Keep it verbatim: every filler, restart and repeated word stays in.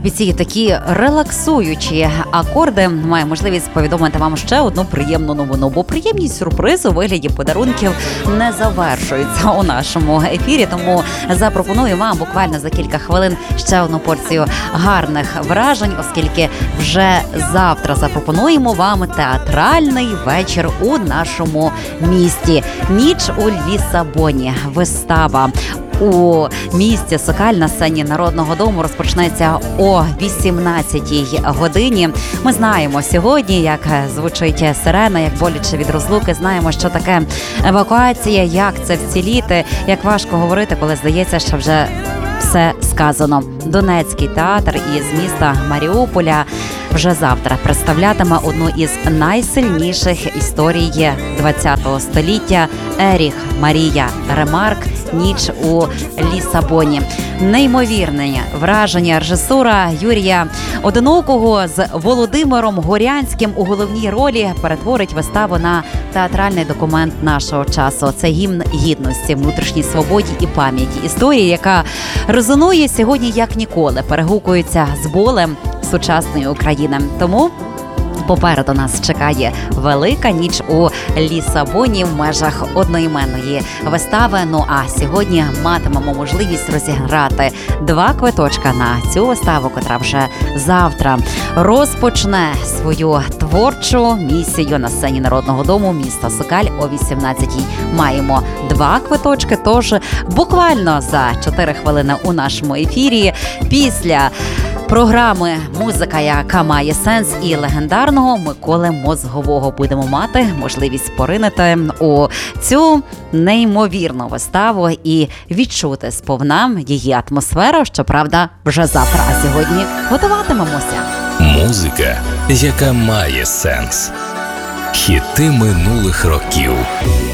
під ці такі релаксуючі акорди маю можливість повідомити вам ще одну приємну новину, бо приємні сюрпризи у вигляді подарунків не завершуються у нашому ефірі, тому запропоную вам буквально за кілька хвилин ще одну порцію гарних вражень, оскільки вже завтра запропонуємо вам театральний вечір у нашому місті. Ніч у Лісабоні. Вистава у місті Сокаль на сцені Народного дому розпочнеться о вісімнадцятій годині. Ми знаємо сьогодні, як звучить сирена, як боляче від розлуки. Знаємо, що таке евакуація, як це вціліти, як важко говорити, коли здається, що вже все сказано. Донецький театр із міста Маріуполя вже завтра представлятиме одну із найсильніших історій ХХ століття Еріх Марія Ремарк «Ніч у Лісабоні». Неймовірне враження режисура Юрія Одинокого з Володимиром Горянським у головній ролі перетворить виставу на театральний документ нашого часу. Це гімн гідності, внутрішній свободі і пам'яті. Історія, яка резонує сьогодні як ніколи, перегукується з болем сучасної України. Тому попереду нас чекає велика ніч у Лісабоні в межах одноіменної вистави. Ну а сьогодні матимемо можливість розіграти два квиточка на цю виставу, котра вже завтра розпочне свою творчу місію на сцені Народного дому міста Сокаль о вісімнадцятій. Маємо два квиточки, тож буквально за чотири хвилини у нашому ефірі після програми «Музика, яка має сенс» і легендарного Миколи Мозгового будемо мати можливість поринути у цю неймовірну виставу і відчути сповна її атмосферу, щоправда, вже завтра, а сьогодні готуватимемося. Музика, яка має сенс. Хіти минулих років.